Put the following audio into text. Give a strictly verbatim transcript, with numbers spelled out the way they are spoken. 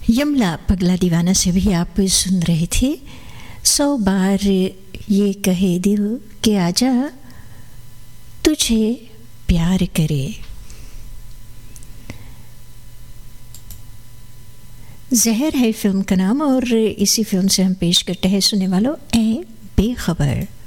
यमला पगला दीवाना से भी आप सुन रहे थे सौ बार ये कहे दिल के आजा तुझे प्यार करे। जहर है फिल्म का नाम और इसी फिल्म से हम पेश करते हैं सुनने वालों ए बेखबर।